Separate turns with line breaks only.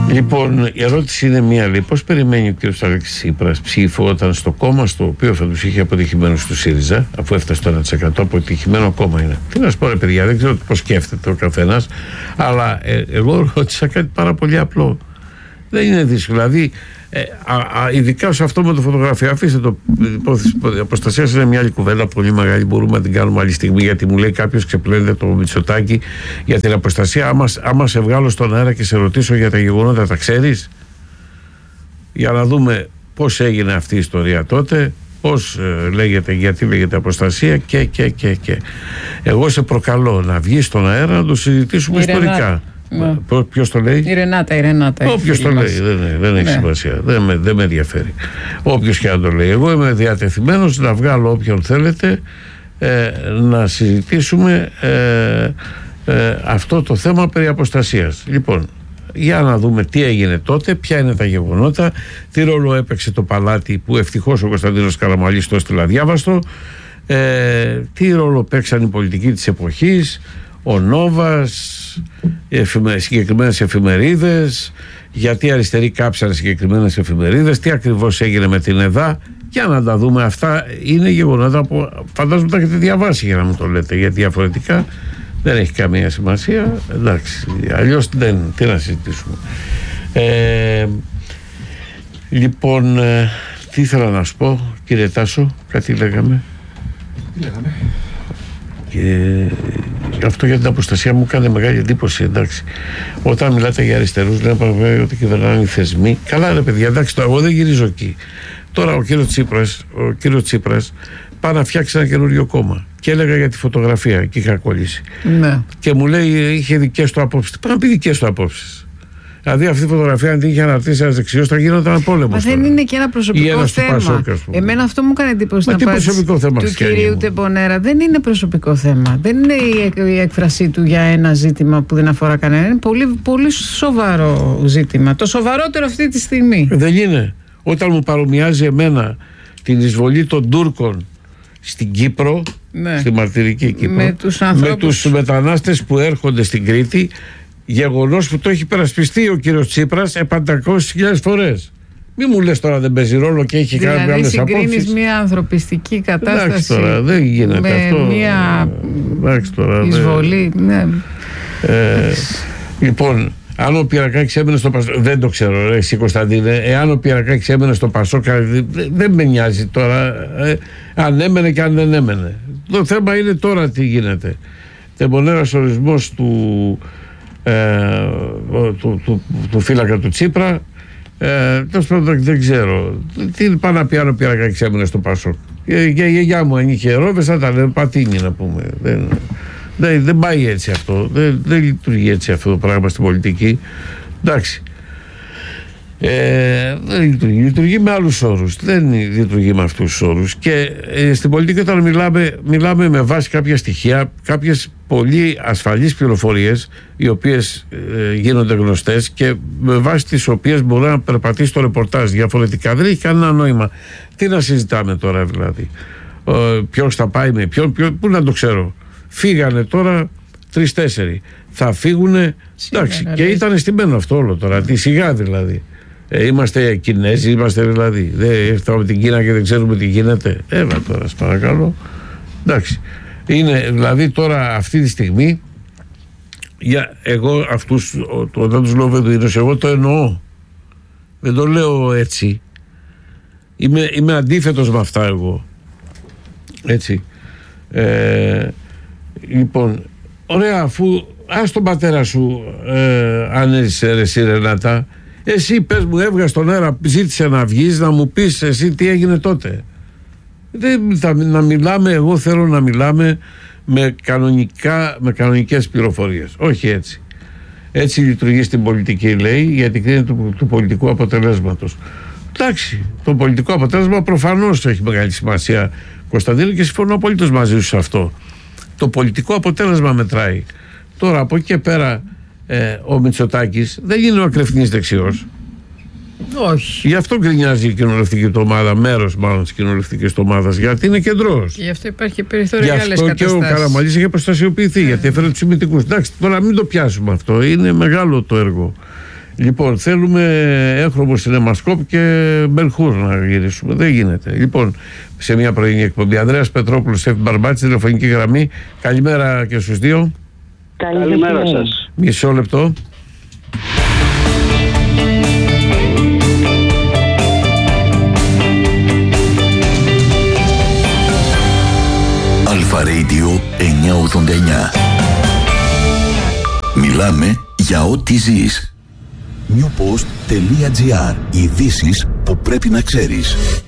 Λοιπόν, η ερώτηση είναι μία, λέει, πώς περιμένει ο κ. Αλέξης Τσίπρας ψήφο όταν στο κόμμα στο οποίο θα τους είχε αποτυχημένους του ΣΥΡΙΖΑ, αφού έφτασε το 1% αποτυχημένο κόμμα είναι. Τι να σου πω, ρε παιδιά, δεν ξέρω πώς σκέφτεται ο καθένας, αλλά εγώ ρώτησα κάτι πάρα πολύ απλό. Δεν είναι δύσκολο. Δηλαδή, ειδικά σε αυτό με το φωτογραφία, αφήστε το. Η υπόθεση αποστασία είναι μια άλλη κουβέντα πολύ μεγάλη. Μπορούμε να την κάνουμε άλλη στιγμή. Γιατί μου λέει κάποιος ξεπλένεται το Μητσοτάκη για την αποστασία. Άμα σε βγάλω στον αέρα και σε ρωτήσω για τα γεγονότα, τα ξέρεις? Για να δούμε πώς έγινε αυτή η ιστορία τότε, πώς λέγεται, γιατί λέγεται αποστασία και. Εγώ σε προκαλώ να βγεις στον αέρα να το συζητήσουμε ιστορικά. Ποιος το λέει?
Η Ρενάτα.
Όποιος το λέει, δεν έχει σημασία. Δεν με ενδιαφέρει. Όποιος και αν το λέει. Εγώ είμαι διατεθειμένος να βγάλω όποιον θέλετε να συζητήσουμε αυτό το θέμα περί αποστασίας. Λοιπόν, για να δούμε τι έγινε τότε, ποια είναι τα γεγονότα, τι ρόλο έπαιξε το παλάτι που ευτυχώς ο Κωνσταντίνος Καραμανλής το έστειλε αδιάβαστο, τι ρόλο παίξαν οι πολιτικοί της εποχής, ο Νόβας, συγκεκριμένες εφημερίδες, γιατί αριστεροί κάψαν συγκεκριμένες εφημερίδες, τι ακριβώς έγινε με την ΕΔΑ. Για να τα δούμε, αυτά είναι γεγονότα που φαντάζομαι τα έχετε διαβάσει για να μου το λέτε, γιατί διαφορετικά δεν έχει καμία σημασία. Εντάξει, αλλιώς τι να συζητήσουμε. Λοιπόν, τι ήθελα να σου πω, κύριε Τάσο, κάτι λέγαμε.
Τι λέγαμε?
Και αυτό για την αποστασία μου κάνει μεγάλη εντύπωση, εντάξει. Όταν μιλάτε για αριστερούς, λένε ότι κυβερνάνε οι θεσμοί. Καλά, ρε παιδιά, εντάξει, εγώ δεν γυρίζω εκεί. Τώρα ο κύριος Τσίπρας πάει να φτιάξει ένα καινούριο κόμμα. Και έλεγα για τη φωτογραφία και είχα κολλήσει. Ναι. Και μου λέει, είχε δικές του απόψεις. Πάει να πει δικές του απόψεις. Δηλαδή αυτή η φωτογραφία, αν την είχε αναρτήσει ένας δεξιός, θα γινόταν ένα πόλεμο.
Μα δεν είναι και ένα προσωπικό θέμα.
Πασόκ,
εμένα αυτό μου έκανε εντύπωση.
Τι προσωπικό θέμα
του κυρίου Τεμπονέρα. Δεν είναι προσωπικό θέμα. Δεν είναι η έκφρασή του για ένα ζήτημα που δεν αφορά κανέναν. Είναι πολύ, πολύ σοβαρό ζήτημα. Το σοβαρότερο αυτή τη στιγμή.
Δεν είναι. Όταν μου παρομοιάζει εμένα την εισβολή των Τούρκων στην Κύπρο, ναι, στη μαρτυρική Κύπρο, με τους μετανάστες που έρχονται στην Κρήτη, γεγονός που το έχει περασπιστεί ο κύριος Τσίπρας 500.000 φορές. Μη μου λες τώρα δεν παίζει ρόλο και έχει κάνει άλλες απόψεις.
Δηλαδή συγκρίνεις μια ανθρωπιστική κατάσταση.
Εντάξει τώρα, δεν γίνεται
με
αυτό.
Μια
τώρα,
εισβολή. Ναι.
Λοιπόν, αν ο Πυρακάκης έμενε στο Πασόκ, δεν το ξέρω, εσύ Κωνσταντίνε, εάν ο Πυρακάκης έμενε στο Πασόκ, δεν με νοιάζει τώρα αν έμενε και αν δεν έμενε. Το θέμα είναι τώρα τι γίνεται. Τεμπονέρας ορισμός του φύλακα του Τσίπρα, τέλος πάντων δεν ξέρω τι πάει να πει αν ο Πυρακάκης έμενε στο Πασόκ. Και η γιαγιά μου αν είχε ρόβες θα τα λένε πατίνι, να πούμε. Δεν πάει έτσι αυτό, δεν λειτουργεί έτσι αυτό το πράγμα στην πολιτική. Εντάξει, δεν λειτουργεί με άλλους όρους, δεν λειτουργεί με αυτούς τους όρους. Και στην πολιτική όταν μιλάμε με βάση κάποια στοιχεία, κάποιες πολύ ασφαλείς πληροφορίες οι οποίες γίνονται γνωστές και με βάση τις οποίες μπορεί να περπατήσει το ρεπορτάζ. Διαφορετικά δεν έχει κανένα νόημα. Τι να συζητάμε τώρα δηλαδή, ποιος θα πάει με ποιον, πού να το ξέρω. Φύγανε τώρα 3-4, θα φύγουνε, εντάξει, και ήταν στημένο αυτό όλο τώρα, τη σιγά δηλαδή. Είμαστε Κινέζοι, είμαστε δηλαδή. Δεν ήρθαμε την Κίνα και δεν ξέρουμε τι γίνεται. Έλα τώρα, σας παρακαλώ. Εντάξει. Είναι δηλαδή τώρα αυτή τη στιγμή, εγώ αυτούς, όταν τους λέω Βεδουίνους, εγώ το εννοώ. Δεν το λέω έτσι. Είμαι αντίθετος με αυτά εγώ. Έτσι. Λοιπόν, ωραία, αφού ας τον πατέρα σου αν είσαι εσύ Ρενάτα, εσύ πες μου, έβγα στον αέρα, ζήτησε να βγεις, να μου πεις εσύ τι έγινε τότε. Να μιλάμε, εγώ θέλω να μιλάμε με κανονικές πληροφορίες, όχι έτσι. Έτσι λειτουργεί στην πολιτική, λέει, γιατί κρίνει του πολιτικού αποτελέσματος. Εντάξει, το πολιτικό αποτέλεσμα προφανώς έχει μεγάλη σημασία, Κωνσταντίνο, και συμφωνώ απολύτως μαζί σου σε αυτό. Το πολιτικό αποτέλεσμα μετράει. Τώρα από εκεί και πέρα ο Μητσοτάκης δεν είναι ο ακρεφνής δεξιός.
Όχι.
Γι' αυτό γκρινιάζει η κοινοβουλευτική του ομάδα, μέρος μάλλον της κοινοβουλευτικής του ομάδας, γιατί είναι κεντρός.
Γι' αυτό υπάρχει περιθώριο για άλλες
καταστάσεις. Γι' αυτό και ο Καραμανλής είχε προστασιοποιηθεί, γιατί έφερε τους ημιτικούς. Εντάξει, τώρα μην το πιάσουμε αυτό, είναι μεγάλο το έργο. Λοιπόν, θέλουμε έγχρωμο σινεμασκόπ και Μπενχούρ να γυρίσουμε. Δεν γίνεται. Λοιπόν, σε μια πρωινή εκπομπή. Ανδρέας Πετρόπουλος, Εύη Μπαρμπάτση, τηλεφωνική γραμμή. Καλημέρα και στους δύο.
Καλημέρα σας.
Μισό λεπτό.
Αλφα Radio 989. Μιλάμε για ό,τι ζεις. Newpost.gr. Ειδήσεις που πρέπει να ξέρεις.